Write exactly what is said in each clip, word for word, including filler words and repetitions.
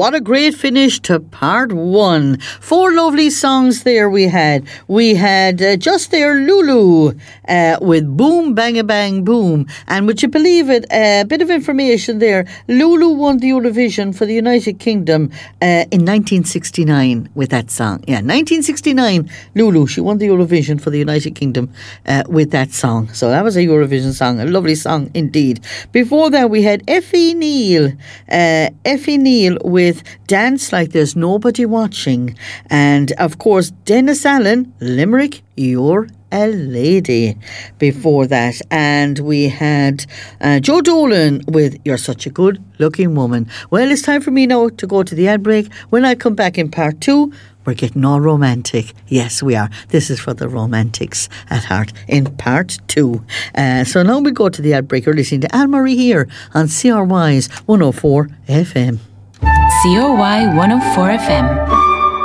what a great finish to part one. Four lovely songs there we had. We had uh, just there Lulu uh, with Boom Bang Bang Boom. And would you believe it, a uh, bit of information there. Lulu won the Eurovision for the United Kingdom uh, in nineteen sixty-nine with that song. Yeah, nineteen sixty-nine, Lulu, she won the Eurovision for the United Kingdom uh, with that song. So that was a Eurovision song, a lovely song indeed. Before that we had Effie Neal, uh, Effie Neal with Dance Like There's Nobody Watching. And of course Dennis Allen, Limerick, You're a Lady before that. And we had uh, Joe Dolan with You're Such a Good Looking Woman. Well, it's time for me now to go to the ad break. When I come back in part two, we're getting all romantic. Yes, we are. This is for the romantics at heart in part two. Uh, so now we go to the ad break. You're listening to Anne-Marie here on C R Y's one oh four F M. C R Y one oh four F M.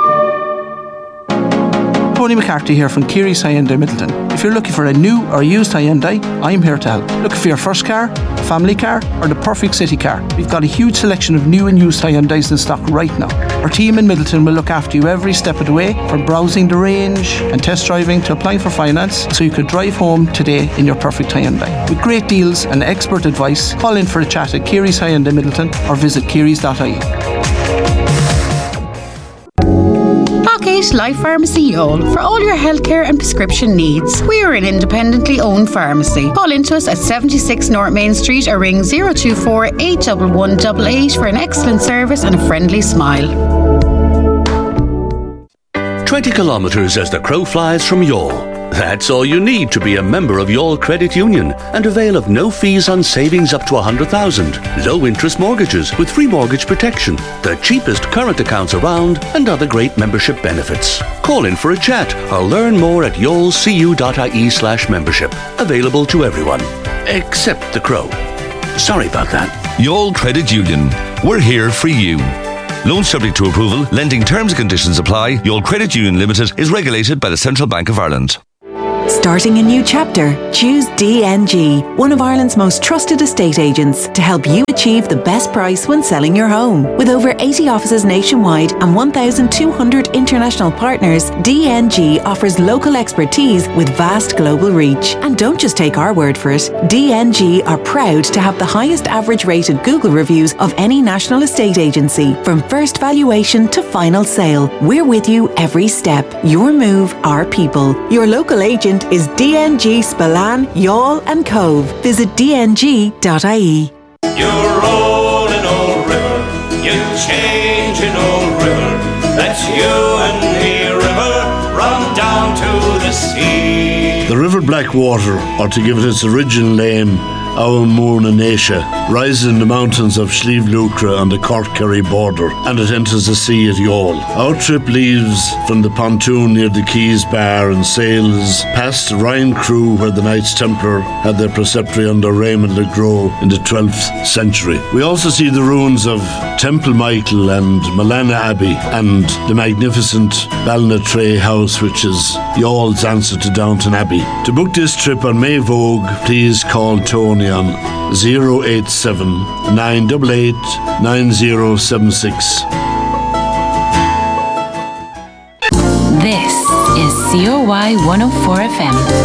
Tony McCarthy here from Kiri's Hyundai Middleton. If you're looking for a new or used Hyundai, I'm here to help. Looking for your first car, family car, or the perfect city car? We've got a huge selection of new and used Hyundais in stock right now. Our team in Middleton will look after you every step of the way, from browsing the range and test driving to applying for finance, so you could drive home today in your perfect Hyundai. With great deals and expert advice, call in for a chat at Kiri's Hyundai Middleton or visit kiris dot I E. Life Pharmacy Youghal for all your healthcare and prescription needs. We are an independently owned pharmacy. Call into us at seventy-six North Main Street or ring zero two four, eight one one, eight eight eight for an excellent service and a friendly smile. twenty kilometres as the crow flies from Youghal. That's all you need to be a member of Youghal Credit Union and avail of no fees on savings up to one hundred thousand, low interest mortgages with free mortgage protection, the cheapest current accounts around, and other great membership benefits. Call in for a chat or learn more at yoghal dot I E slash membership. Available to everyone, except the crow. Sorry about that. Youghal Credit Union. We're here for you. Loan subject to approval. Lending terms and conditions apply. Youghal Credit Union Limited is regulated by the Central Bank of Ireland. Starting a new chapter? Choose D N G, one of Ireland's most trusted estate agents, to help you achieve the best price when selling your home. With over eighty offices nationwide and one thousand two hundred international partners, D N G offers local expertise with vast global reach. And don't just take our word for it. D N G are proud to have the highest average rated Google reviews of any national estate agency. From first valuation to final sale, we're with you every step. Your move, our people. Your local agent is D N G Spillane, Youghal and Cove. Visit d n g dot I E. You roll an old river, you change an old river. That's you and me, river, run down to the sea. The River Blackwater, or to give it its original name, Aumurna Natia, rises in the mountains of Slieve Lucra on the Cork-Kerry border, and it enters the sea at Youghal. Our trip leaves from the pontoon near the Keys Bar and sails past Ryan Crew, where the Knights Templar had their preceptory under Raymond le Gros in the twelfth century. We also see the ruins of Temple Michael and Malana Abbey, and the magnificent Ballinatray House, which is Youghall's answer to Downton Abbey. To book this trip on May Vogue, please call Tony on zero eight seven, nine eight eight, nine zero seven six. This is C O Y one oh four F M.